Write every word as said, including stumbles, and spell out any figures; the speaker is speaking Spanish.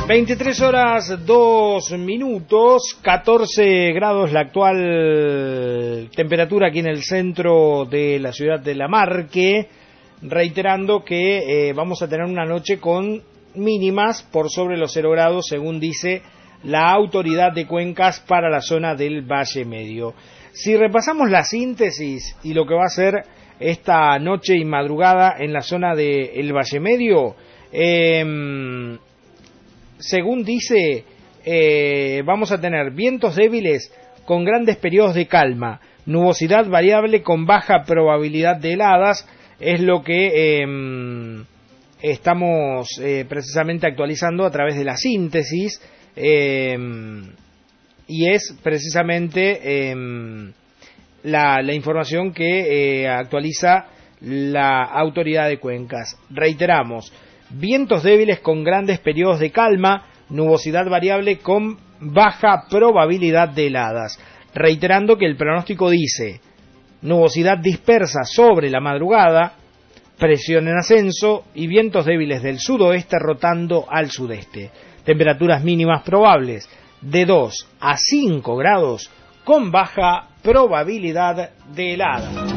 veintitrés horas dos minutos, catorce grados la actual temperatura aquí en el centro de la ciudad de Lamarque, reiterando que eh, vamos a tener una noche con mínimas por sobre los cero grados, según dice la autoridad de Cuencas para la zona del Valle Medio. Si repasamos la síntesis y lo que va a ser esta noche y madrugada en la zona del Valle Medio, eh, según dice, eh, vamos a tener vientos débiles con grandes periodos de calma, nubosidad variable con baja probabilidad de heladas, es lo que eh, estamos eh, precisamente actualizando a través de la síntesis, eh, y es precisamente eh, la, la información que eh, actualiza la autoridad de Cuencas. Reiteramos, vientos débiles con grandes periodos de calma, nubosidad variable con baja probabilidad de heladas. Reiterando que el pronóstico dice nubosidad dispersa sobre la madrugada, presión en ascenso y vientos débiles del sudoeste rotando al sudeste. Temperaturas mínimas probables de dos a cinco grados con baja probabilidad de heladas.